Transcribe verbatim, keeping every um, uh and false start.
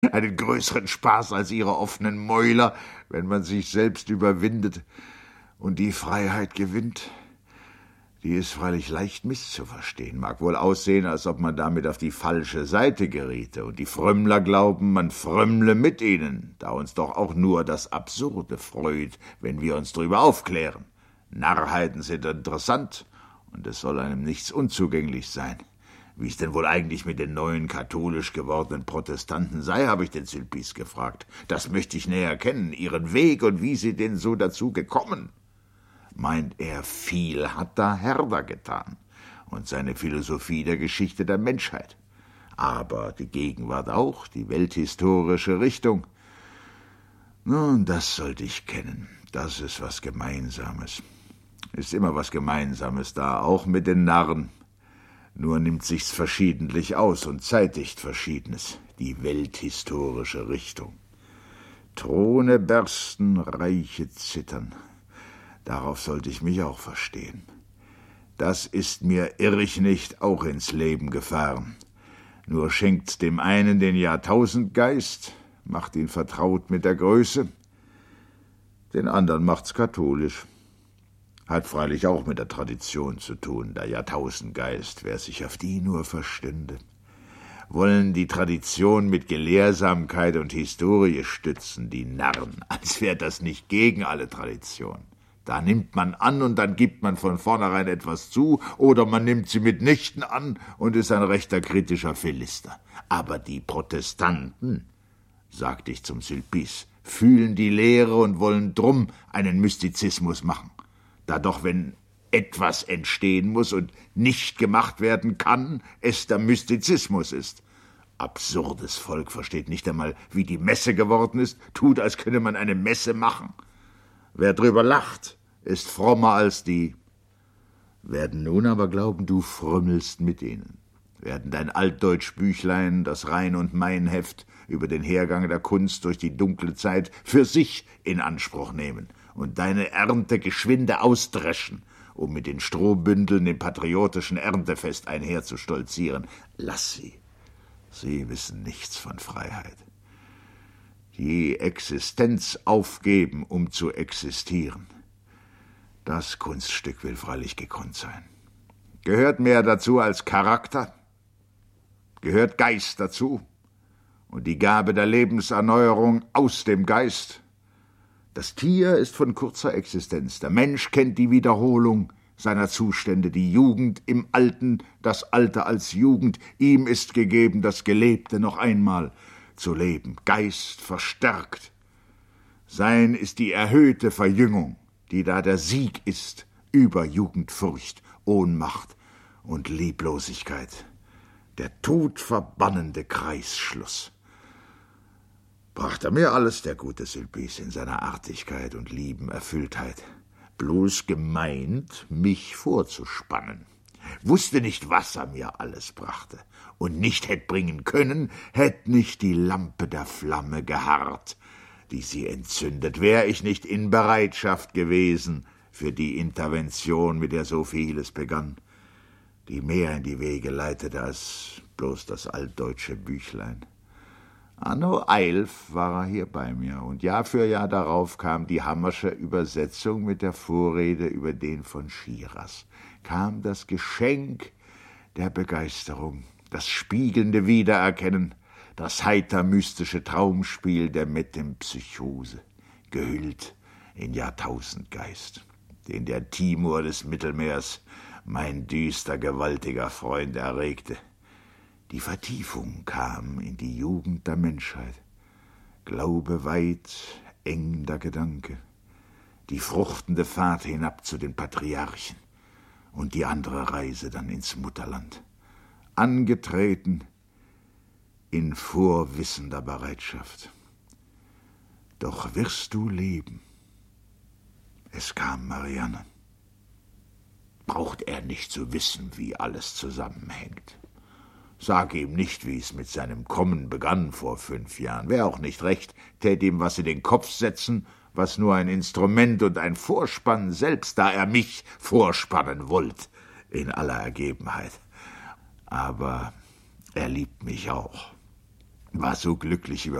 Einen größeren Spaß als ihre offenen Mäuler, wenn man sich selbst überwindet und die Freiheit gewinnt. Die ist freilich leicht misszuverstehen, mag wohl aussehen, als ob man damit auf die falsche Seite geriete, und die Frömmler glauben, man frömmle mit ihnen, da uns doch auch nur das Absurde freut, wenn wir uns drüber aufklären. Narrheiten sind interessant, und es soll einem nichts unzugänglich sein. Wie es denn wohl eigentlich mit den neuen katholisch gewordenen Protestanten sei, habe ich den Sulpice gefragt. Das möchte ich näher kennen, ihren Weg und wie sie denn so dazu gekommen. Meint er, viel hat da Herder getan und seine Philosophie der Geschichte der Menschheit. Aber die Gegenwart auch, die welthistorische Richtung. Nun, das sollte ich kennen. Das ist was Gemeinsames. Ist immer was Gemeinsames da, auch mit den Narren. Nur nimmt sich's verschiedentlich aus und zeitigt Verschiedenes. Die welthistorische Richtung. Throne bersten, Reiche zittern. Darauf sollte ich mich auch verstehen. Das ist mir, irr ich nicht, auch ins Leben gefahren. Nur schenkt's dem einen den Jahrtausendgeist, macht ihn vertraut mit der Größe, den anderen macht's katholisch. Hat freilich auch mit der Tradition zu tun, der Jahrtausendgeist, wer sich auf die nur verstünde. Wollen die Tradition mit Gelehrsamkeit und Historie stützen, die Narren, als wäre das nicht gegen alle Tradition. Da nimmt man an und dann gibt man von vornherein etwas zu, oder man nimmt sie mitnichten an und ist ein rechter kritischer Philister. Aber die Protestanten, sagte ich zum Sulpice, fühlen die Lehre und wollen drum einen Mystizismus machen. Da doch, wenn etwas entstehen muss und nicht gemacht werden kann, es der Mystizismus ist. Absurdes Volk versteht nicht einmal, wie die Messe geworden ist, tut, als könne man eine Messe machen. Wer drüber lacht, ist frommer als die. Werden nun aber glauben, du frömmelst mit ihnen. Werden dein Altdeutschbüchlein, das Rhein- und Main-Heft über den Hergang der Kunst durch die dunkle Zeit für sich in Anspruch nehmen und deine Ernte geschwinde ausdreschen, um mit den Strohbündeln dem patriotischen Erntefest einherzustolzieren. Lass sie. Sie wissen nichts von Freiheit. Die Existenz aufgeben, um zu existieren. Das Kunststück will freilich gekonnt sein. Gehört mehr dazu als Charakter? Gehört Geist dazu? Und die Gabe der Lebenserneuerung aus dem Geist? Das Tier ist von kurzer Existenz. Der Mensch kennt die Wiederholung seiner Zustände, die Jugend im Alten, das Alter als Jugend. Ihm ist gegeben, das Gelebte noch einmal zu leben, Geist verstärkt. Sein ist die erhöhte Verjüngung, die da der Sieg ist über Jugendfurcht, Ohnmacht und Lieblosigkeit, der todverbannende Kreisschluss. Brachte mir alles der gute Sulpice in seiner Artigkeit und lieben Erfülltheit, bloß gemeint, mich vorzuspannen. Wusste nicht, was er mir alles brachte, und nicht hätt bringen können, hätt nicht die Lampe der Flamme geharrt, die sie entzündet, wär ich nicht in Bereitschaft gewesen für die Intervention, mit der so vieles begann, die mehr in die Wege leitete als bloß das altdeutsche Büchlein. Anno eilf war er hier bei mir, und Jahr für Jahr darauf kam die Hammersche Übersetzung mit der Vorrede über den von Schiras, kam das Geschenk der Begeisterung, das spiegelnde Wiedererkennen, das heiter-mystische Traumspiel der Metempsychose, gehüllt in Jahrtausendgeist, den der Timur des Mittelmeers, mein düster, gewaltiger Freund, erregte. Die Vertiefung kam in die Jugend der Menschheit, Glaube weit, eng der Gedanke, die fruchtende Fahrt hinab zu den Patriarchen und die andere Reise dann ins Mutterland, angetreten in vorwissender Bereitschaft. Doch wirst du leben. Es kam Marianne. Braucht er nicht zu wissen, wie alles zusammenhängt. Sag ihm nicht, wie es mit seinem Kommen begann vor fünf Jahren. Wär auch nicht recht, tät ihm was in den Kopf setzen, was nur ein Instrument und ein Vorspann selbst, da er mich vorspannen wollt, in aller Ergebenheit. Aber er liebt mich auch. war so glücklich über